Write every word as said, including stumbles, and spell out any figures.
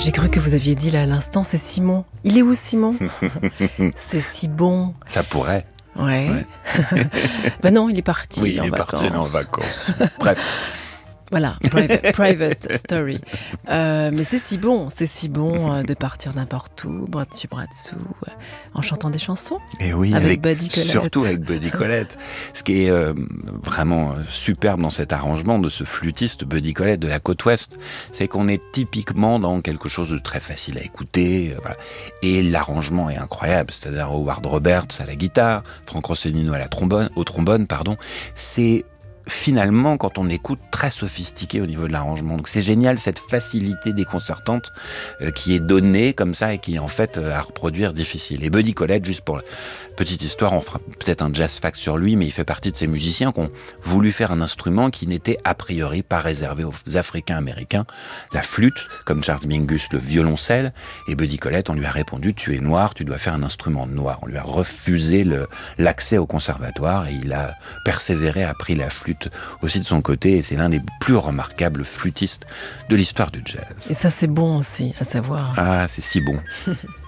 J'ai cru que vous aviez dit là à l'instant, c'est Simon. Il est où Simon? C'est si bon. Ça pourrait. Ouais. ouais. Ben non, il est parti oui, en il est vacances. parti en vacances. Bref. Voilà, private, private story. Euh, mais c'est si bon, c'est si bon euh, de partir n'importe où, bras dessus, bras dessous, euh, en chantant des chansons. Et oui, avec, avec Buddy Collette. Surtout avec Buddy Collette. Ce qui est euh, vraiment superbe dans cet arrangement de ce flûtiste Buddy Collette de la côte ouest, c'est qu'on est typiquement dans quelque chose de très facile à écouter. Euh, voilà. Et l'arrangement est incroyable, c'est-à-dire Howard Roberts à la guitare, Frank Rossellino à la trombone, au trombone, pardon. C'est finalement, quand on écoute, très sophistiqué au niveau de l'arrangement. Donc c'est génial, cette facilité déconcertante euh, qui est donnée comme ça et qui est en fait euh, à reproduire difficile. Et Buddy Collette, juste pour la petite histoire, on fera peut-être un jazz fact sur lui, mais il fait partie de ces musiciens qui ont voulu faire un instrument qui n'était a priori pas réservé aux Africains-Américains. La flûte, comme Charles Mingus, le violoncelle, et Buddy Collette, on lui a répondu, tu es noir, tu dois faire un instrument noir. On lui a refusé le, l'accès au conservatoire et il a persévéré, a pris la flûte aussi de son côté, et c'est l'un des plus remarquables flûtistes de l'histoire du jazz. Et ça, c'est bon aussi, à savoir. Ah, c'est si bon.